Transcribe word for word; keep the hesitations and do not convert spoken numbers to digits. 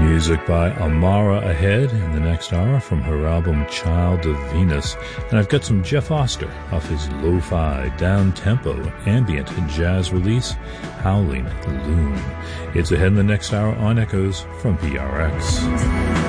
Music by Amara ahead in the next hour from her album Child of Venus. And I've got some Jeff Oster off his lo-fi, down-tempo, ambient jazz release, Howling Loon. It's ahead in the next hour on Echoes from P R X.